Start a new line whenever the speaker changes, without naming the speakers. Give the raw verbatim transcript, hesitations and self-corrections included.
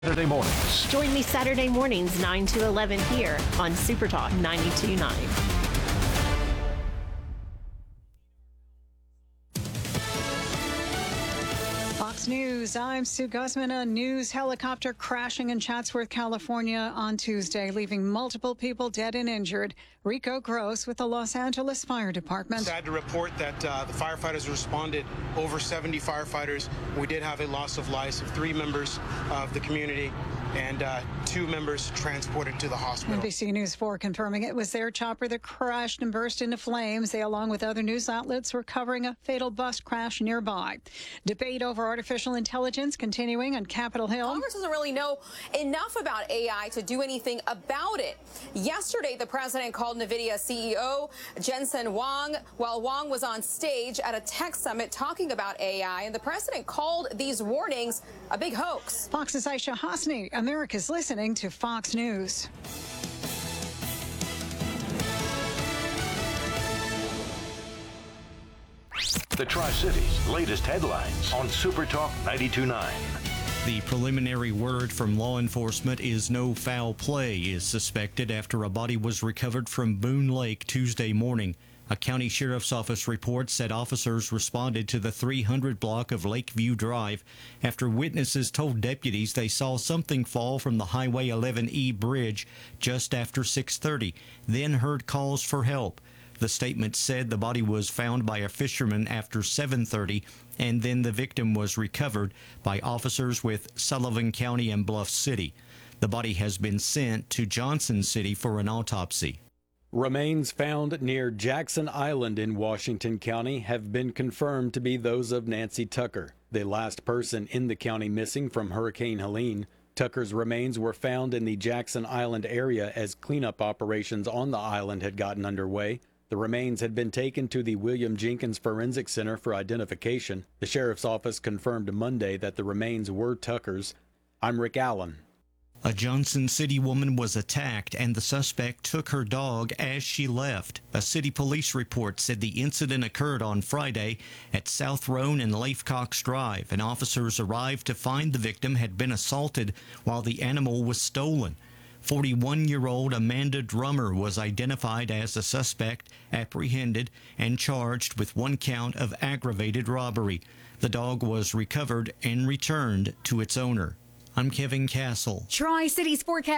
Saturday mornings.
Join me Saturday mornings nine to eleven here on Super Talk ninety-two point nine.
Fox News, I'm Sue Guzman. A news helicopter crashing in Chatsworth, California on Tuesday, leaving multiple people dead and injured. Rico Gross with the Los Angeles Fire Department.
Sad to report that uh, the firefighters responded, over seventy firefighters. We did have a loss of lives of three members of the community and uh, two members transported to the hospital.
N B C News four confirming it was their chopper that crashed and burst into flames. They, along with other news outlets, were covering a fatal bus crash nearby. Debate over artificial intelligence continuing on Capitol Hill.
Congress doesn't really know enough about A I to do anything about it. Yesterday, the president called NVIDIA C E O Jensen Huang while Huang was on stage at a tech summit talking about A I, and the president called these warnings a big hoax.
Fox's Aisha Hasni, America's listening to Fox News.
The Tri-Cities' latest headlines on Super Talk ninety-two point nine.
The preliminary word from law enforcement is no foul play is suspected after a body was recovered from Boone Lake Tuesday morning. A county sheriff's office report said officers responded to the three hundred block of Lakeview Drive after witnesses told deputies they saw something fall from the Highway eleven E bridge just after six thirty, then heard calls for help. The statement said the body was found by a fisherman after seven thirty, and then the victim was recovered by officers with Sullivan County and Bluff City. The body has been sent to Johnson City for an autopsy.
Remains found near Jackson Island in Washington County have been confirmed to be those of Nancy Tucker, the last person in the county missing from Hurricane Helene. Tucker's remains were found in the Jackson Island area as cleanup operations on the island had gotten underway. The remains had been taken to the William Jenkins Forensic Center for identification. The sheriff's office confirmed Monday that the remains were Tucker's. I'm Rick Allen.
A Johnson City woman was attacked and the suspect took her dog as she left. A city police report said the incident occurred on Friday at South Roan and Leif Cox Drive, and officers arrived to find the victim had been assaulted while the animal was stolen. forty-one-year-old Amanda Drummer was identified as a suspect, apprehended, and charged with one count of aggravated robbery. The dog was recovered and returned to its owner. I'm Kevin Castle.
Tri-Cities forecast.